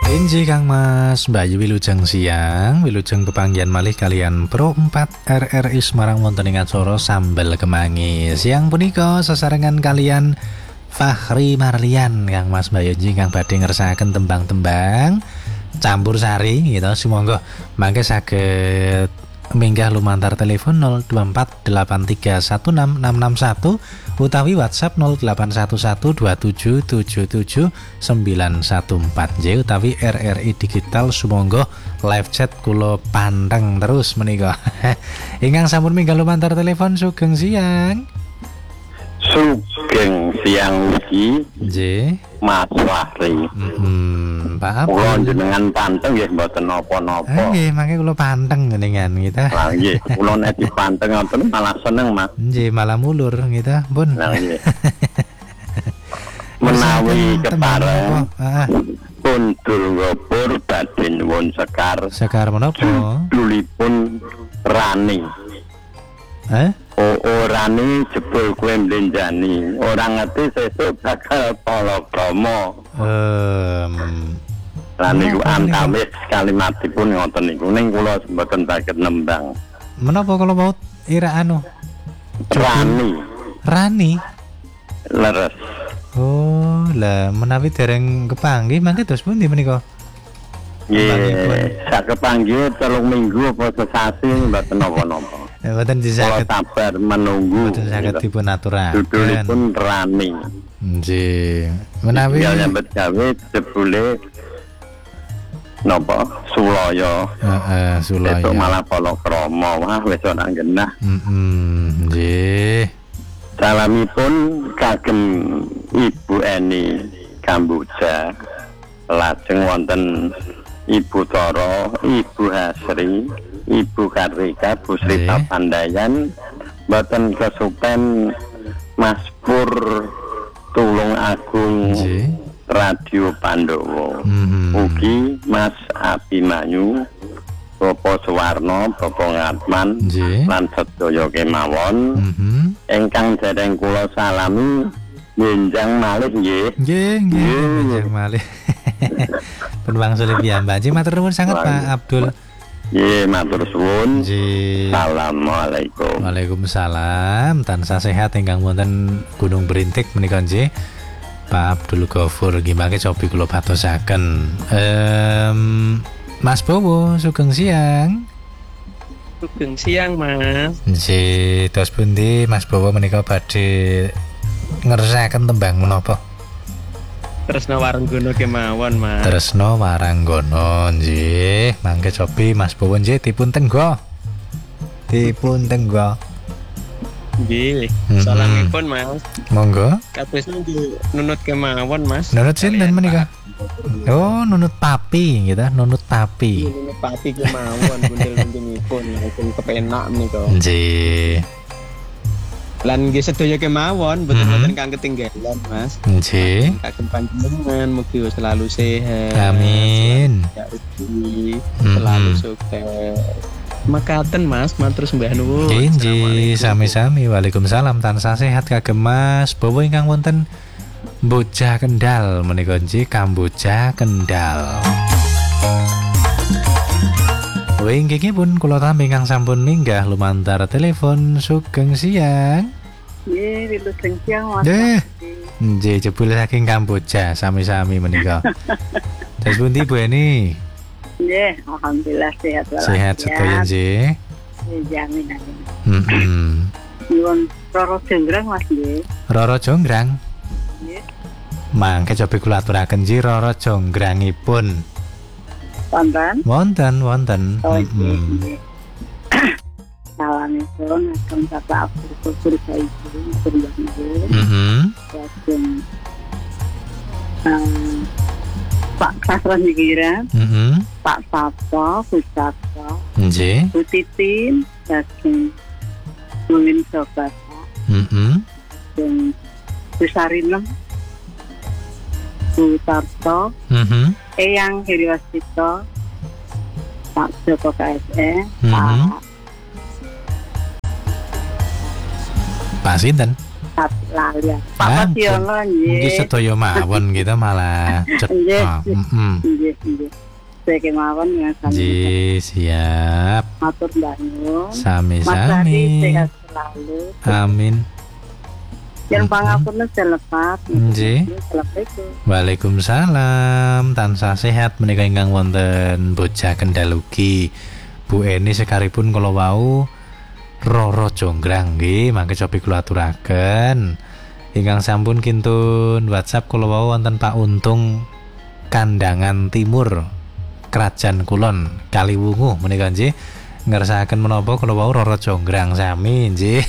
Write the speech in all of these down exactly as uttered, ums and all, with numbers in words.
Inji Kang Mas Bayu Wilujeng siang Wilujeng pepanggian malih kalian Pro empat R R I Semarang wonten ing acara Sambal Kemangi. Siang punika sesarengan kalian Fahri Marlian Kang Mas Bayu Inji kang badhe ngersakaken tembang-tembang campur sari gitu. Sumangga mangke saged minggah lumantar telepon nol dua empat delapan tiga satu enam enam enam satu utawi WhatsApp nol delapan satu satu dua tujuh tujuh tujuh sembilan satu empat J utawi R R I Digital. Sumangga live chat kula panteng terus menika. Ingkang sampun minggah lumantar telepon sugeng siang. Sugeng siang ugi J Mas Fahri. Hmm, Pak Kula jenengan panteng nggih mboten napa-napa. Nggih, mangke kula panteng jenengan kita. Lah nggih, kula nek dipanteng ngoten malah seneng, Mas. Nggih, malah mulur kita, pun. Lah nggih. Menawi kepareng pundul ngopur badhe nyuwun sekar. Sekar menapa? Dulipun rani. Eh? Oh, orane jebul kowe mlenjani. Ora ngerti sesuk bakal palakrama. Ehm Lah niku antawis kalimatipun ngoten niku ning kula mboten saged nembang. Menapa kalau mau ira anu? Rani. Rani. Leres. Oh, lah menawi dereng kepanggih mangke terus pundi menika? Nggih, sak kepanggih telung minggu apa sesasi mboten napa-napa. Ya mboten disaged sabar menunggu. Mboten saged dipun aturaken. Dudulipun rani. Nggih. Menawi ya nyambet gawe jebule napa Sulaya. Heeh, Sulaya. Itu malah palakrama. Wah, wis ora genah. Heeh, nggih. Salamipun kagem Ibu Eni Kamboja. Lajeng wonten Ibu Toro, Ibu Hasri, Ibu Karika, Bu Srita Pandayan, mboten kesupen Mas Pur Tulung Agung Radio Pandowo. Mm-hmm. Ugi Mas Abimanyu, Bapak Suwarno, Bapak Ngatman, lan sedaya kemawon. Mm-hmm. Ingkang dereng kula salami njenjang malih nggih. Nggih, nggih, njenjang malih. Penuang sulit piyambak. Nggih, matur nuwun sangat Pak Abdul. Nggih, matur suwun. Nggih. Assalamualaikum. Waalaikumsalam. Tansah sehat ingkang wonten Gunung Berintik menika nggih. Pak Abdul Ghafur nggih mangke cobi kula batosaken. Ehm Mas Bowo, sugeng siang. Sugeng siang, Mas. Nggih, tos pundi Mas Bowo menika badhe ngersakaken tembang menapa? Tresno Waranggono kemawon, Mas. Tresno Waranggono nggih. Mangke cobi Mas Bowo nggih dipun tenggo. Dipun tenggo. Nggih, salangipun Mas. Monggo. Kados nunut kemawon, Mas. Nunut sinten menika? Oh, nunut papi gitu, nunut papi. Nunut papi kemawon bundel-bundelipun langsung kepenak menika. Nggih. Lan nggih sedaya kemawon mboten-mboten kang ketinggalan, Mas. Nggih. Kagem panjenengan mugi selalu sehat. Amin. Selalu sukses. Mekaten Mas, matur sembah nuwun. Nggih, sami-sami. Waalaikumsalam. Tansah sehat kagem Mas Bowo ingkang wonten Bojah Kendal menika nggih Kamboja Kendal. Wingi pun kula tampi ingkang sampun minggah lumantar telepon sugeng siang. Nggih, wilujeng siang Mas. Nggih. Nggih, jebul saking Kamboja sami-sami menika. Terus pundi Bu Eni? Nggih, alhamdulillah sehat walafiat. Sehat sedaya nggih. Nggih, jamin amin. Heeh. Nyuwun Roro Jonggrang Mas nggih. Roro Jonggrang. Nggih. Mangke cobi kula aturaken nggih Roro Jonggrangipun. Wonten? Wonten, wonten. Heeh. Salamipun kagem Bapak Abdul Ghafur Bayu nggih. Heeh. Kagem Pak Sasron Jigira, Heeh. Pak Sabto, Bu Sabto, Nggih. Bu Titin, kagem Nuwin Sobat, Heeh. dan Bu Sarinem, Bu Tarto, Heeh. Eyang Heriwasito, Pak Joko K S E, Pak Pak Pak sinten? Satu lali. Ah, Papa siono Mungkin nggih. sedaya mawon kita malah Nggih. cetok. Heeh. Nggih, nggih. Saya kemawon ya sami. Nggih, siap. Matur Mbak Nur. Mas Radi Sami-sami. sehat selalu. Amin. Yang pangapunten selepat. Nggih. Assalamualaikum. Waalaikumsalam. Tansah sehat menika ingkang wonten Bocah Kendal ugi. Bu Eni sekaripun kala wau Roro Jonggrang nggih, mangke cobi kula aturaken. Ingkang sampun kintun WhatsApp kala wau wonten Pak Untung Kandangan Timur, Krajan Kulon, Kaliwungu menika nggih. Ngersakaken menapa kala wau Roro Jonggrang sami nggih.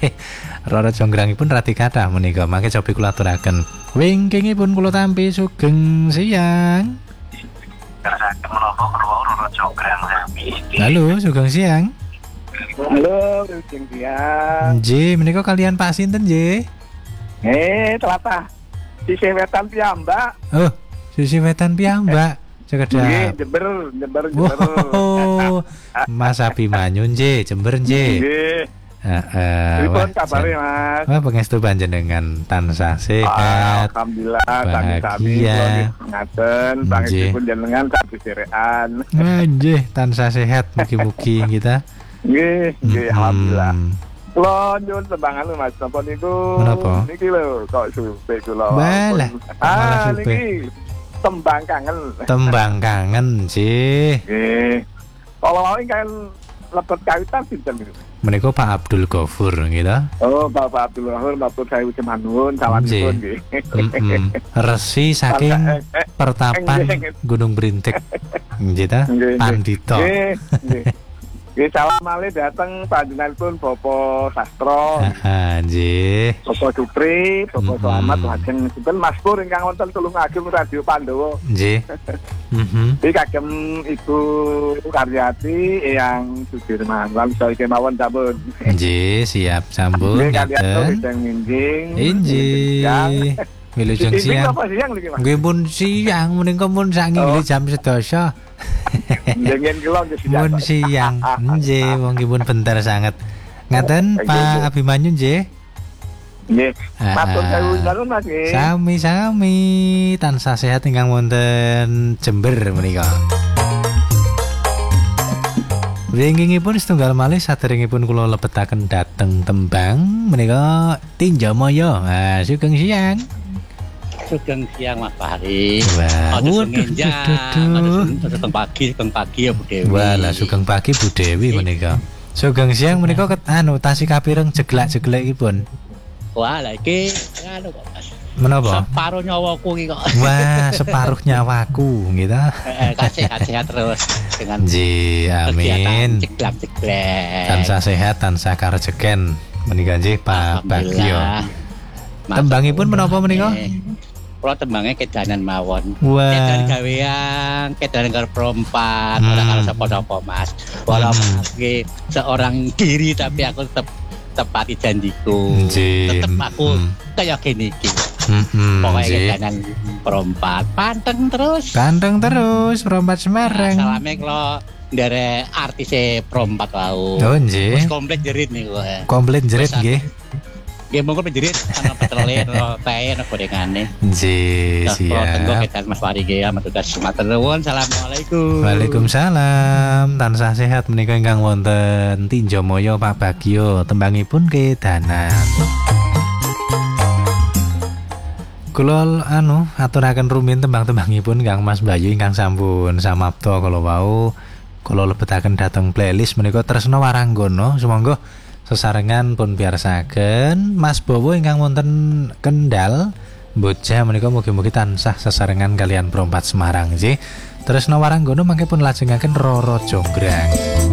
Roro Jonggrangipun radi kathah menika, mangke cobi kula aturaken. Wingkingipun kula tampi sugeng siang. Ngersakaken menapa kala wau Roro Jonggrang sami. Halo, sugeng siang. Halo, sing dia. Nggih, menika kalian Pak sinten nggih? Eh, telatah. Sisi wetan piyambak. Oh, sisi wetan piyambak. Nggih, Cekedap. Jember, Jember, Jember. Wow. Mas Abimanyu nggih, Jember nggih. Nggih. Heeh. Pripun kabare, Mas? Wah, pangestu panjenengan tansah sehat. Alhamdulillah, sami-sami bahagia. kula nggih ngaten, Nggih. pangestipun jenengan sami serean. Ah, nggih, tansah sehat mugi-mugi kita. Nggih, nggih, alhamdulillah. Hmm. Kula nyuwun tembangan lho Mas, napa niku? Menapa? Niki lho, kok supe kula. Walah, malah Ah, supe. niki tembang kangen. Tembang kangen sih. Nggih. Kalau mau kan lepet kawitan sinten niku? Menika Pak Abdul Ghafur gitu. Oh, Bapak Abdul Rahman, Bapak saya ucap manun, sawanipun nggih. Mm-mm. Resi saking Eh, eh, pertapan nggih. Gunung Brintik. Nggih ta? Nggih, nggih. Pandito. Nggih, nggih. Nggih, salam malih dateng panjenenganipun Bapak Sastro, Ah, nggih. Bapak Supri, Bapak Mm-mm. Selamat, lajeng sinten Mas Pur ingkang wonten tulungaken Radio Pandowo. Nggih. Mhm. Iki kagem Ibu Karyati yang Sudirman. Lan saya kemawon sampun. Nggih, siap sambung Nggih, kalian tuh ngaten. sedang minjing. Inggih. Wilujeng Ini siang. apa siang lagi, Mas? Nggih pun siang menika pun sangi Oh. jam sedasa. Jengen kula nggih siang. Mun siang. Nggih, wong ki pun bentar sanget. Ngaten Pak Abimanyu nggih. Nggih. Ah, Matur ah. sewu nuwun Mas nggih. Sami-sami tansah sehat ingkang wonten Jember menika. Ringingipun setunggal malih saderengipun kula lebetaken dhateng tembang menika Tinjamaya. Ah, sugeng siang. Sugeng siang Mas Fahri. Wah, Ada waduh, senginja, duh, ada sugeng pagi, sugeng pagi ya Bu Dewi. Walah, sugeng pagi Bu Dewi menika. Sugeng siang menika ket anu tasih kapireng jeglak-jeglekipun. Wah, lah iki anu kok Mas. Menapa? Separuh nyawaku iki kok. Wah, separuh nyawaku gitu. Eh, kasih sehat terus dengan Nggih, amin. jeglak-jeglek. Tansah sehat, tansah karejeken menika nggih Pak Bagio. Alhamdulillah. Tembangipun menapa menika? Kalau tembangnya kedanan mawon. Wah. Kedanan gawean, kedanan karo perempat, Hmm. ora karo sapa-sapa Mas. Walaupun Hmm. aku seorang diri tapi aku tetap tepati janjiku. Nggih. Tetep aku Hmm. kayak gini iki. Hmm, Pokoknya nggih. kedanan perempat, panteng terus. Ganteng terus perempat Nah, Semarang. salamnya kalau dari artis perempat wau. Oh, Terus nggih. komplit jerit nih gue. Komplit jerit Terus, nggih. Dia mau komplit jerit, ana petrolin, ana teh, ana gorengane. Nggih, Kalau tenggo siap. kita Mas Fari ya, matugas matur nuwun. Assalamualaikum. Waalaikumsalam. Tansah sehat menika ingkang wonten Tinjamaya Pak Bagio. Tembangipun kedanan. Kula anu aturaken rumiyin tembang-tembangipun Kang Mas Bayu ingkang sampun samapta kala wau kula lebetaken dhateng playlist menika Tresna Waranggono. Sumangga sesarengan pun piarsaken Mas Bowo ingkang wonten Kendal Bocah menika mugi-mugi tansah sesarengan kalian perempat Semarang nggih. Tresna Waranggono mangke pun lajengaken Roro Jonggrang.